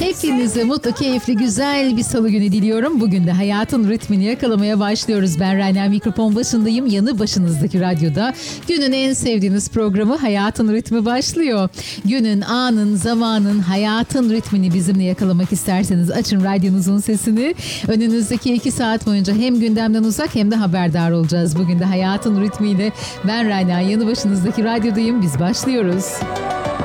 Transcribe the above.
Hepinize mutlu, keyifli, güzel bir salı günü diliyorum. Bugün de hayatın ritmini yakalamaya başlıyoruz. Ben Rana, mikrofon başındayım. Yanı başınızdaki radyoda günün en sevdiğiniz programı Hayatın Ritmi başlıyor. Günün, anın, zamanın, hayatın ritmini bizimle yakalamak isterseniz açın radyonuzun sesini. Önünüzdeki 2 saat boyunca hem gündemden uzak hem de haberdar olacağız. Bugün de hayatın ritmiyle ben Rana, yanı başınızdaki radyodayım. Biz başlıyoruz.